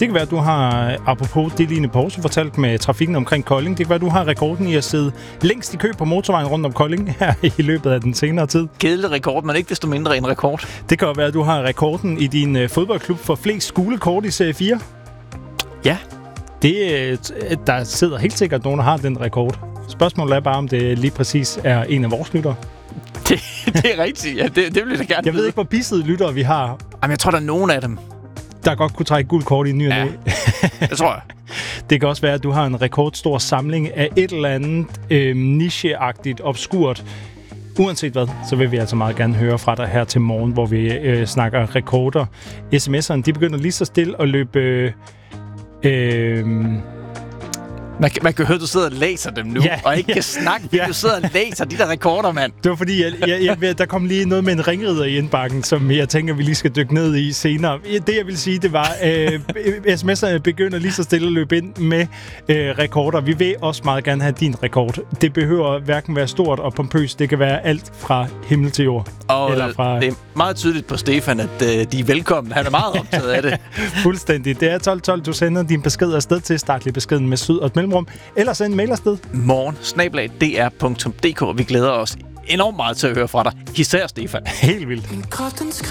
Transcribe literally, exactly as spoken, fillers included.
Det kan være, at du har, apropos det Line Poulsen fortalt med trafikken omkring Kolding, det kan være, at du har rekorden i at sidde længst i kø på motorvejen rundt om Kolding her i løbet af den senere tid. Kedelig rekord, men ikke desto mindre en rekord. Det kan være, at du har rekorden i din uh, fodboldklub for flest gule kort i serie fire. Ja. Det, der sidder helt sikkert nogen, der har den rekord. Spørgsmålet er bare, om det lige præcis er en af vores lyttere. Det, det er rigtigt, ja. Det, det vil jeg da gerne Jeg ved ikke, hvor bissede lyttere vi har. Jamen, jeg tror, der er nogen af dem, der godt kunne trække guld kort i ny og næ. Ja, det tror jeg. Det kan også være, at du har en rekordstor samling af et eller andet øh, nicheagtigt, obskurt. Uanset hvad, så vil vi altså meget gerne høre fra dig her til morgen, hvor vi øh, snakker rekorder. SMS'erne, de begynder lige så stille at løbe... Øh, øh, Man kan, man kan høre, at du sidder og læser dem nu, ja, og ikke ja, kan snakke, fordi ja. du sidder og læser de der rekorder, mand. Det var fordi, jeg, jeg, jeg, der kom lige noget med en ringrider i indbakken, som jeg tænker, vi lige skal dykke ned i senere. Det, jeg vil sige, det var, øh, sms'erne begynder lige så stille at løbe ind med øh, rekorder. Vi vil også meget gerne have din rekord. Det behøver hverken være stort og pompøst. Det kan være alt fra himmel til jord. Og eller fra... det er meget tydeligt på Stefan, at øh, de er velkomne. Han er meget optaget af det. Fuldstændig. Det er tolv tolv, du sender din besked afsted til. Start lige beskeden med syd og et mellemrum. Eller send en mail afsted. Morgen, snabel-a d r punktum d k. Vi glæder os enormt meget til at høre fra dig. Især Stefan. Helt vildt.